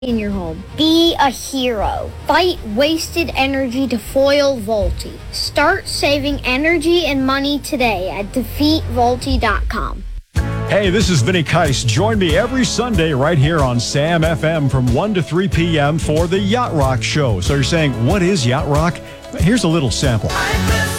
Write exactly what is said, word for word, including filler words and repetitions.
in your home. Be a hero. Fight wasted energy to foil Volti. Start saving energy and money today at defeat volti dot com. Hey, this is Vinny Keiss. Join me every Sunday right here on Sam F M from one to three p.m. for the Yacht Rock Show. So you're saying, what is Yacht Rock? Here's a little sample.